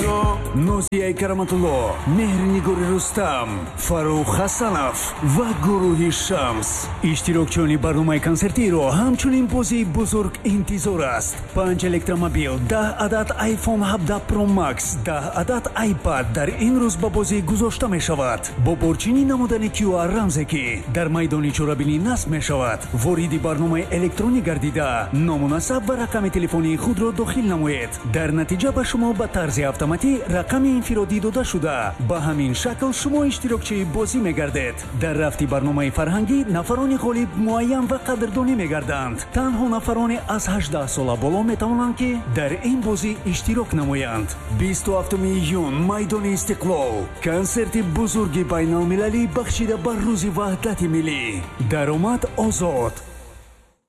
Фарух Нозия Караматулло, Меҳринигори Рустам, Фарух Хасанов ва гурӯҳи Шамс. Иштирокчиёни барномаи консертиро ҳамчунин бозии бузург интизор аст. 5 электромобил, 10 адад iPhone 17 Pro Max, 10 адад iPad дар ин рӯз ба бозӣ гузошта мешавад. Бо борчинӣ намудани QR рамзе ки дар майдони чорабинӣ насб мешавад. Вориди барномаи электронӣ гардида, ному насаб ва рақами телефонии худро дохил намоед. Дар натиҷа ба шумо ба тарзи автоматӣ рақами инфиродӣ дода шуда, ба ҳамин шакл шумо иштирокчии бозӣ мегардед. Дар рафти барномаи фарҳангӣ нафарони ғолиб муайян ва қадрдонӣ мегарданд. Танҳо нафароне аз 18 сола боло метавонанд ки дар ин бозӣ иштирок намоянд. 27 июн майдони Истиқлол, консерти бузурги байналмилалӣ бахшида ба рӯзи ваҳдати миллӣ. Даромад озод.